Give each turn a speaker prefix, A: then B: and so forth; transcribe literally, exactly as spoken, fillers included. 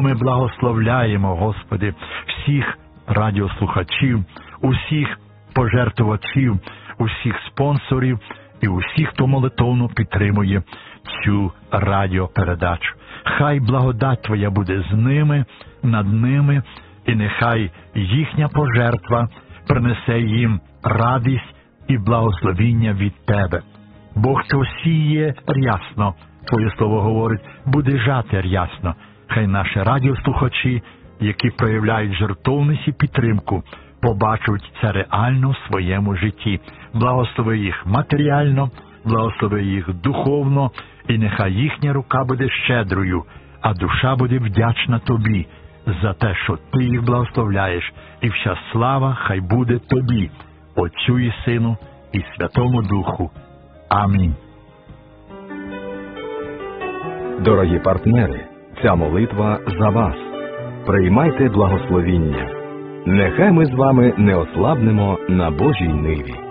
A: ми благословляємо, Господи, всіх радіослухачів, усіх пожертвувачів, усіх спонсорів і усіх, хто молитовно підтримує цю радіопередачу. Хай благодать Твоя буде з ними, над ними, і нехай їхня пожертва принесе їм радість і благословіння від Тебе. Бо хто сіє рясно, Твоє Слово говорить, буде жати рясно. Хай наші радіослухачі, які проявляють жертовність і підтримку, побачать це реально в своєму житті. Благослови їх матеріально, благослови їх духовно, і нехай їхня рука буде щедрою, а душа буде вдячна Тобі за те, що Ти їх благословляєш, і вся слава хай буде Тобі, Отцю і Сину, і Святому Духу. Амінь.
B: Дорогі партнери, ця молитва за вас. Приймайте благословіння. Нехай ми з вами не ослабнемо на Божій ниві.